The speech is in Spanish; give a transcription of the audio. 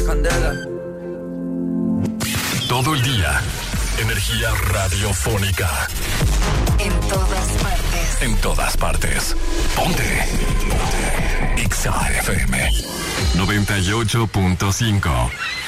candela. Todo el día, energía radiofónica. En todas partes. En todas partes. Ponte. Ponte. XAFM 98.5.